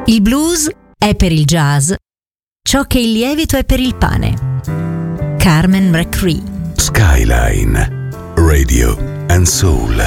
Il blues è per il jazz ciò che il lievito è per il pane. Carmen McRae. Skyline Radio and Soul.